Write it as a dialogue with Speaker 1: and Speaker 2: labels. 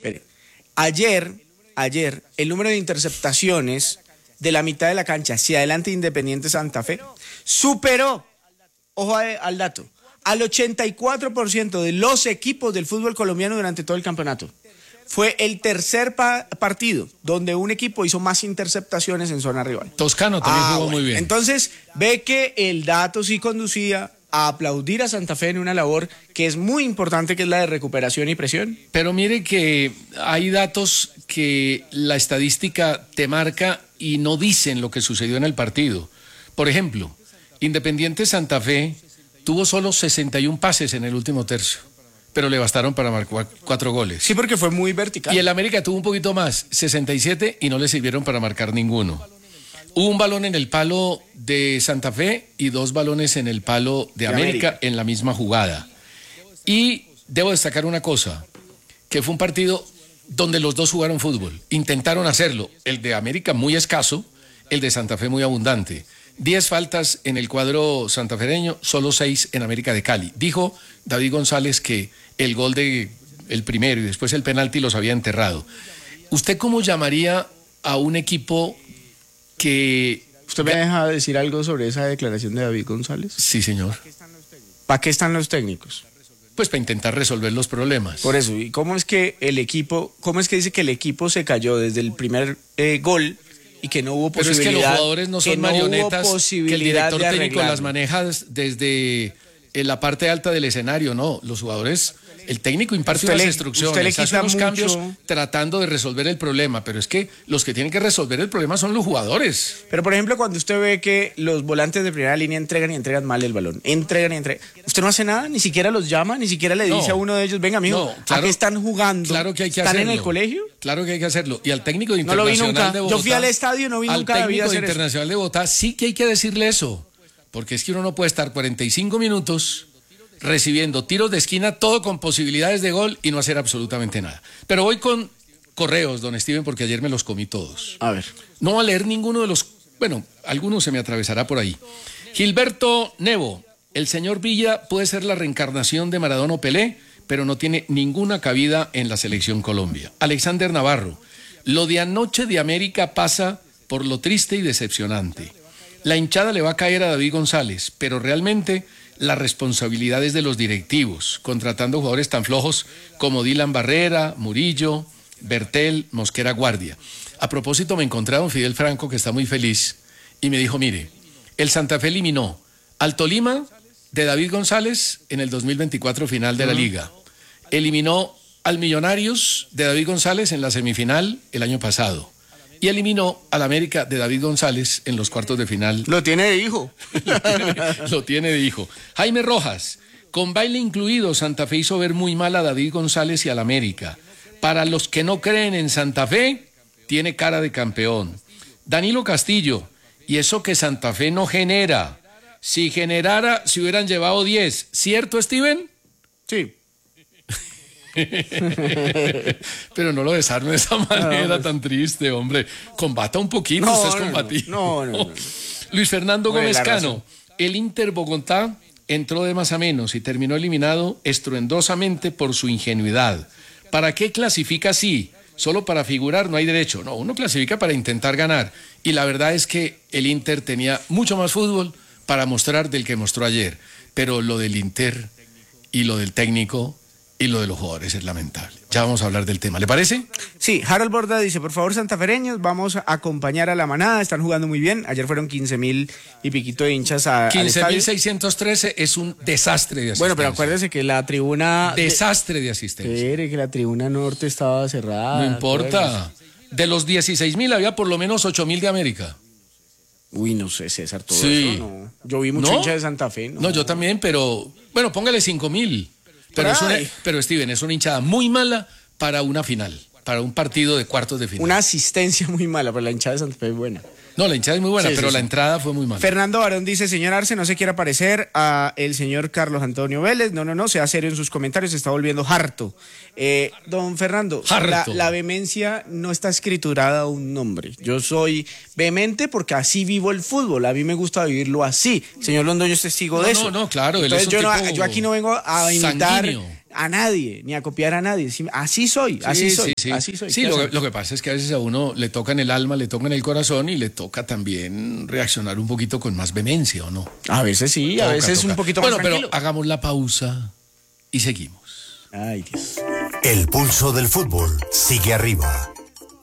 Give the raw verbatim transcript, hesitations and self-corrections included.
Speaker 1: Espere. Ayer, ayer, el número de interceptaciones de la mitad de la cancha hacia adelante de Independiente Santa Fe superó, ojo a- al dato, al ochenta y cuatro por ciento de los equipos del fútbol colombiano durante todo el campeonato. Fue el tercer pa- partido donde un equipo hizo más interceptaciones en zona rival.
Speaker 2: Toscano también
Speaker 1: Ah,
Speaker 2: jugó
Speaker 1: bueno.
Speaker 2: muy bien.
Speaker 1: Entonces, ve que el dato sí conducía a aplaudir a Santa Fe en una labor que es muy importante, que es la de recuperación y presión.
Speaker 2: Pero mire que hay datos que la estadística te marca y no dicen lo que sucedió en el partido. Por ejemplo, Independiente Santa Fe tuvo solo sesenta y uno pases en el último tercio, pero le bastaron para marcar cuatro goles.
Speaker 1: Sí, porque fue muy vertical.
Speaker 2: Y el América tuvo un poquito más, sesenta y siete, y no le sirvieron para marcar ninguno. Hubo un balón en el palo de Santa Fe y dos balones en el palo de,
Speaker 1: De
Speaker 2: América,
Speaker 1: América.
Speaker 2: en la misma jugada. Y debo destacar una cosa, que fue un partido donde los dos jugaron fútbol. Intentaron hacerlo. El de América muy escaso, el de Santa Fe muy abundante. Diez faltas en el cuadro santafereño, solo seis en América de Cali. Dijo David González que el gol de el primero y después el penalti los había enterrado. ¿Usted cómo llamaría a un equipo que...
Speaker 1: ¿Usted me deja decir algo sobre esa declaración de David González?
Speaker 2: Sí, señor.
Speaker 1: ¿Para qué están los técnicos?
Speaker 2: Pues para intentar resolver los problemas.
Speaker 1: Por eso, ¿y cómo es que el equipo, cómo es que dice que el equipo se cayó desde el primer eh, gol y que no hubo
Speaker 2: Pero es
Speaker 1: posibilidad?
Speaker 2: que los jugadores no son
Speaker 1: que no hubo
Speaker 2: marionetas, que el
Speaker 1: posibilidad
Speaker 2: director
Speaker 1: de
Speaker 2: técnico
Speaker 1: arreglarlo.
Speaker 2: las maneja desde en la parte alta del escenario, no. Los jugadores, el técnico imparte
Speaker 1: Usted
Speaker 2: unas
Speaker 1: le-
Speaker 2: instrucciones,
Speaker 1: usted le
Speaker 2: hace
Speaker 1: quita
Speaker 2: unos
Speaker 1: mucho-
Speaker 2: cambios tratando de resolver el problema, pero es que los que tienen que resolver el problema son los jugadores.
Speaker 1: Pero, por ejemplo, cuando usted ve que los volantes de primera línea entregan y entregan mal el balón, entregan y entregan, usted no hace nada, ni siquiera los llama, ni siquiera le dice
Speaker 2: No.
Speaker 1: a uno de ellos, venga, mijo,
Speaker 2: No, claro-
Speaker 1: ¿a qué están jugando?
Speaker 2: Claro que hay que
Speaker 1: ¿Están
Speaker 2: hacerlo.
Speaker 1: en el colegio?
Speaker 2: Claro que hay que hacerlo. Y al técnico de
Speaker 1: No lo vi
Speaker 2: Internacional
Speaker 1: nunca.
Speaker 2: de
Speaker 1: Yo
Speaker 2: Bogotá.
Speaker 1: fui al estadio y no vi
Speaker 2: al
Speaker 1: nunca a David
Speaker 2: técnico de
Speaker 1: hacer eso.
Speaker 2: Internacional de Bogotá sí que hay que decirle eso. Porque es que uno no puede estar cuarenta y cinco minutos recibiendo tiros de esquina, todo con posibilidades de gol y no hacer absolutamente nada. Pero voy con correos, don Steven, porque ayer me los comí todos.
Speaker 1: A ver.
Speaker 2: No voy a leer ninguno de los... Bueno, alguno se me atravesará por ahí. Gilberto Nevo, el señor Villa puede ser la reencarnación de Maradona o Pelé, pero no tiene ninguna cabida en la selección Colombia. Alexander Navarro, lo de anoche de América pasa por lo triste y decepcionante. La hinchada le va a caer a David González, pero realmente la responsabilidad es de los directivos, contratando jugadores tan flojos como Dylan Barrera, Murillo, Bertel, Mosquera Guardia. A propósito, me encontré a don Fidel Franco, que está muy feliz, y me dijo, mire, el Santa Fe eliminó al Tolima de David González en el dos mil veinticuatro final de la Liga. Eliminó al Millonarios de David González en la semifinal el año pasado. Y eliminó al América de David González en los cuartos de final.
Speaker 1: Lo tiene de hijo.
Speaker 2: Lo tiene, lo tiene de hijo. Jaime Rojas, con baile incluido, Santa Fe hizo ver muy mal a David González y al América. Para los que no creen en Santa Fe, tiene cara de campeón. Danilo Castillo, y eso que Santa Fe no genera. Si generara, se hubieran llevado diez. ¿Cierto, Steven?
Speaker 1: Sí.
Speaker 2: Pero no lo desarme de esa manera tan triste, hombre. Combata un poquito,
Speaker 1: No,
Speaker 2: usted es
Speaker 1: no, no.
Speaker 2: combativo.
Speaker 1: No, no, no, no.
Speaker 2: Luis Fernando
Speaker 1: Oye,
Speaker 2: Gómez
Speaker 1: la
Speaker 2: Cano,
Speaker 1: razón.
Speaker 2: el Inter Bogotá entró de más a menos y terminó eliminado estruendosamente por su ingenuidad. ¿Para qué clasifica así? Solo para figurar no hay derecho. No, uno clasifica para intentar ganar. Y la verdad es que el Inter tenía mucho más fútbol para mostrar del que mostró ayer. Pero lo del Inter y lo del técnico y lo de los jugadores es lamentable. Ya vamos a hablar del tema. ¿Le parece?
Speaker 1: Sí, Harold Borda dice, por favor, santafereños, vamos a acompañar a la manada, están jugando muy bien. Ayer fueron quince mil y piquito de hinchas a, al
Speaker 2: quince mil
Speaker 1: estadio.
Speaker 2: seiscientos trece es un desastre de asistencia.
Speaker 1: Bueno, pero acuérdese que la tribuna...
Speaker 2: Desastre de asistencia.
Speaker 1: Espere, que la tribuna norte estaba cerrada.
Speaker 2: No importa.
Speaker 1: acuérdese.
Speaker 2: De los dieciséis mil había por lo menos ocho mil de América.
Speaker 1: Uy, no sé, César, todo
Speaker 2: Sí.
Speaker 1: eso, no. Yo vi mucho
Speaker 2: ¿No?
Speaker 1: hincha de Santa Fe, ¿no?
Speaker 2: No, yo también, pero... Bueno, póngale cinco mil. Pero,
Speaker 1: Por
Speaker 2: es una-
Speaker 1: ahí.
Speaker 2: pero Steven, es una hinchada muy mala para una final, para un partido de cuartos de final.
Speaker 1: Una asistencia muy mala, pero la hinchada de Santa Fe es buena.
Speaker 2: No, la hinchada es muy buena,
Speaker 1: Sí,
Speaker 2: pero
Speaker 1: sí,
Speaker 2: la
Speaker 1: sí.
Speaker 2: entrada fue muy mala.
Speaker 1: Fernando Barón dice, señor Arce, no se quiera parecer a el señor Carlos Antonio Vélez. No, no, no, sea serio en sus comentarios, se está volviendo harto. Eh, don Fernando, la,
Speaker 2: Harto.
Speaker 1: la vehemencia no está escriturada a un nombre. Yo soy vehemente porque así vivo el fútbol, a mí me gusta vivirlo así. Señor Londoño es testigo
Speaker 2: No,
Speaker 1: de
Speaker 2: no,
Speaker 1: eso.
Speaker 2: no, claro, él
Speaker 1: Entonces
Speaker 2: es un
Speaker 1: yo, no-
Speaker 2: tipo
Speaker 1: yo aquí no vengo a imitar...
Speaker 2: sanguíneo.
Speaker 1: a nadie, ni a copiar a nadie. Así soy, así
Speaker 2: Sí,
Speaker 1: soy,
Speaker 2: sí, sí.
Speaker 1: así soy.
Speaker 2: Sí, lo que, lo que pasa es que a veces a uno le toca en el alma, le toca en el corazón y le toca también reaccionar un poquito con más vehemencia, ¿o no?
Speaker 1: A veces sí, a
Speaker 2: Toca,
Speaker 1: veces
Speaker 2: toca.
Speaker 1: un poquito
Speaker 2: bueno,
Speaker 1: más tranquilo.
Speaker 2: pero hagamos la pausa y seguimos.
Speaker 1: Ay, Dios.
Speaker 3: El pulso del fútbol sigue arriba.